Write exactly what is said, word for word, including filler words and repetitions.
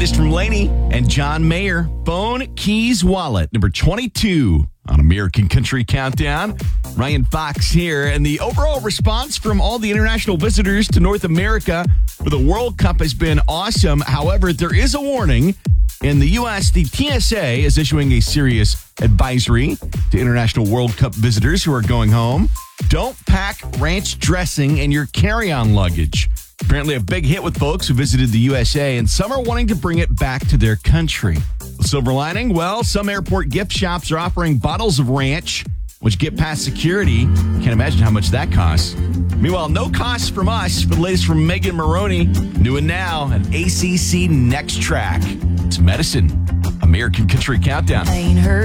latest from Lainey and John Mayer. Phone, keys, wallet. Number twenty-two on American Country Countdown. Ryan Fox here. And the overall response from all the international visitors to North America for the World Cup has been awesome. However, there is a warning. In the U S, the T S A is issuing a serious advisory to international World Cup visitors who are going home. Don't pack ranch dressing in your carry-on luggage. Apparently a big hit with folks who visited the U S A, and some are wanting to bring it back to their country. The silver lining? Well, some airport gift shops are offering bottles of ranch, which get past security. Can't imagine how much that costs. Meanwhile, no costs from us. For the latest from Megan Maroney, new and now, an A C C Next Track. It's Medicine, American Country Countdown. I ain't heard